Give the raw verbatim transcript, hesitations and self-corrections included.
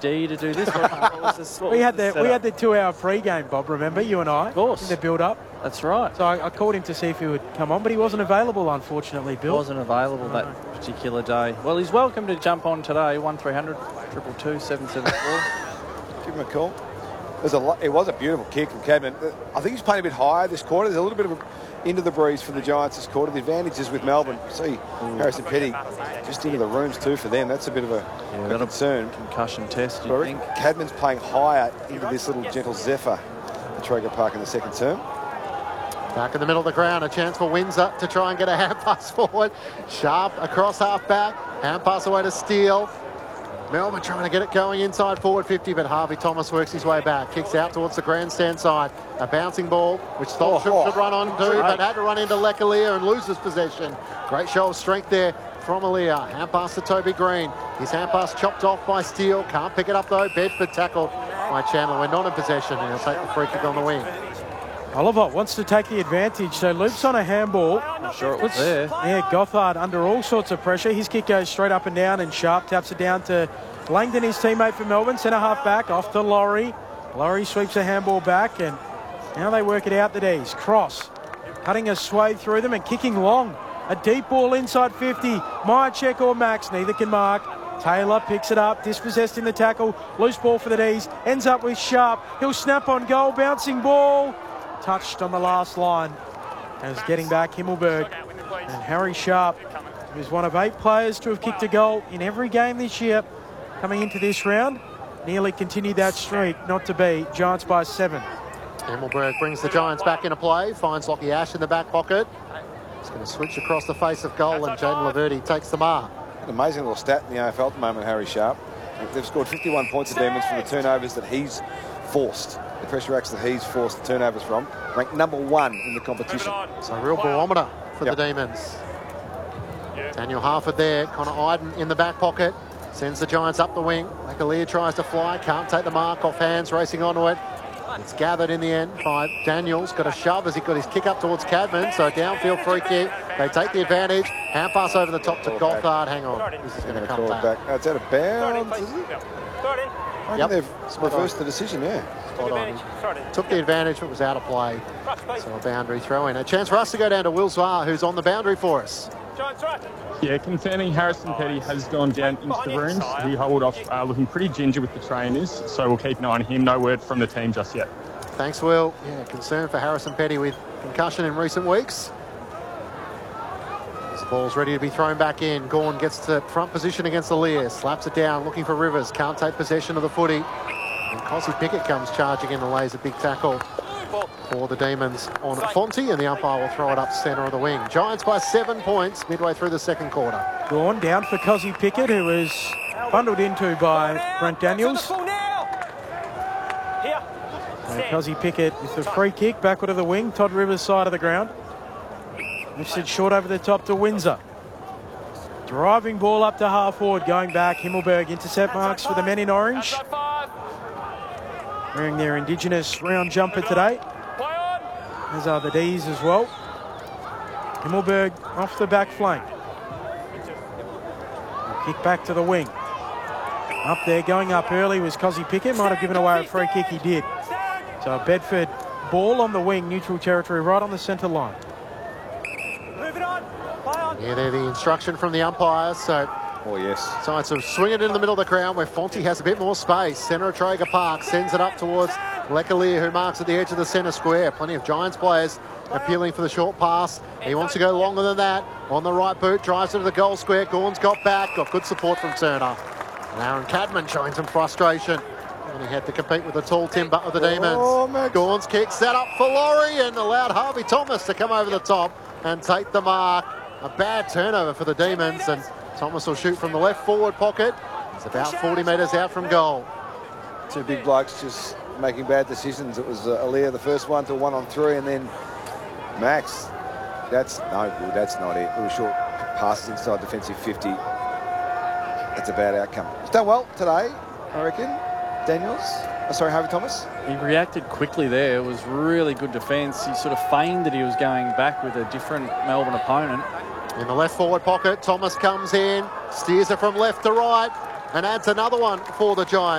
D to do this? What, what was this what we was had the the we had the two-hour pre-game, Bob. Remember, you and I, of course, in the build-up. That's right. So I, I called him to see if he would come on, but he wasn't available, unfortunately. Bill Wasn't available no. that particular day. Well, he's welcome to jump on today. One three hundred triple two seven seven four. Give him a call. There's a lot, it was a beautiful kick from Cadman. I think he's playing a bit higher this quarter. There's a little bit of a, into the breeze for the Giants this quarter. The advantage is with Melbourne. See, Ooh. Harrison Petty just into the rooms too for them. That's a bit of a, yeah, a concern. Concussion test, you think? Cadman's playing higher into this little gentle zephyr at Traeger Park in the second term. Back in the middle of the ground, a chance for Windsor to try and get a hand pass forward. Sharp across half back, hand pass away to Steele. Melbourne trying to get it going inside forward fifty, but Harvey Thomas works his way back. Kicks out towards the grandstand side. A bouncing ball, which Stoltz oh, should run on to, but had to run into Lecalier and loses possession. Great show of strength there from Alier. Hand pass to Toby Green. His hand pass chopped off by Steele. Can't pick it up though. Bedford tackled by Chandler. We're not in possession, and he'll take the free kick on the wing. Oliver wants to take the advantage, so loops on a handball. I'm sure it was there. Yeah, Gothard under all sorts of pressure. His kick goes straight up and down, and Sharp taps it down to Langdon, his teammate for Melbourne. Centre half back, off to Laurie. Laurie sweeps a handball back, and now they work it out, the D's. Cross, cutting a swathe through them and kicking long. A deep ball inside fifty. Myercheck or Max, neither can mark. Taylor picks it up, dispossessed in the tackle. Loose ball for the D's, ends up with Sharp. He'll snap on goal, bouncing ball. Touched on the last line as getting back Himmelberg. And Harry Sharp, who's one of eight players to have kicked a goal in every game this year, coming into this round, nearly continued that streak, not to be. Giants by seven. Himmelberg brings the Giants back into play, finds Lockie Ash in the back pocket. He's going to switch across the face of goal, and Jaden Laverty takes the mark. An amazing little stat in the A F L at the moment, Harry Sharp. They've scored fifty-one points of Demons from the turnovers that he's forced. The pressure acts that he's forced the turnovers from, ranked number one in the competition. So a real barometer for yep. the Demons. Daniel Harford there, Connor Iden in the back pocket, sends the Giants up the wing. Lecalier tries to fly, can't take the mark off hands, racing onto it. It's gathered in the end by Daniels, got a shove as he got his kick up towards Cadman, so downfield free kick. They take the advantage, hand pass over the top to Gothard. Hang on, this is going to come back. back. Oh, it's out of bounds, is it? I yep. think they've reversed the decision, yeah. Spot on. Took the advantage, but was out of play. So a boundary throw in. A chance for us to go down to Will Zwar, who's on the boundary for us. Yeah, concerning Harrison Petty has gone down into the rooms. He hobbled off uh, looking pretty ginger with the trainers, so we'll keep an eye on him. No word from the team just yet. Thanks, Will. Yeah, concern for Harrison Petty with concussion in recent weeks. The ball's ready to be thrown back in. Gawn gets to front position against Alier, slaps it down, looking for Rivers, can't take possession of the footy. And Cossie Pickett comes charging in and lays a big tackle for the Demons on Fonte, and the umpire will throw it up centre of the wing. Giants by seven points midway through the second quarter. Gawn down for Cossie Pickett, who was bundled into by Brent Daniels. And Cossie Pickett with the free kick backward of the wing, Todd Rivers' side of the ground. Lifted short over the top to Windsor. Driving ball up to half forward, going back. Himmelberg intercept marks for the men in orange. Wearing their Indigenous round jumper today. As are the D's as well. Himmelberg off the back flank. Kick back to the wing. Up there, going up early was Cossie Pickett. Might have given away a free kick, he did. So a Bedford ball on the wing, neutral territory, right on the centre line. Yeah, they're the instruction from the umpires. So, oh yes. Giants will swing it in the middle of the ground where Fonte has a bit more space. Centre of Traeger Park sends it up towards Lecalier, who marks at the edge of the centre square. Plenty of Giants players appealing for the short pass. He wants to go longer than that. On the right boot, drives into the goal square. Gawn's got back, got good support from Turner. And Aaron Cadman showing some frustration. And he had to compete with the tall timber of the Demons. Oh, Gawn's kick set up for Laurie and allowed Harvey Thomas to come over the top and take the mark. A bad turnover for the Demons, and Thomas will shoot from the left forward pocket. He's about forty metres out from goal. Two big blokes just making bad decisions. It was uh, Alier the first one to one on three, and then Max. That's no good. That's not it. It was short passes inside defensive fifty. That's a bad outcome. He's done well today, I reckon. Daniels. Oh, sorry, Harvey Thomas. He reacted quickly there. It was really good defence. He sort of feigned that he was going back with a different Melbourne opponent. In the left forward pocket, Thomas comes in, steers it from left to right, and adds another one for the Giants.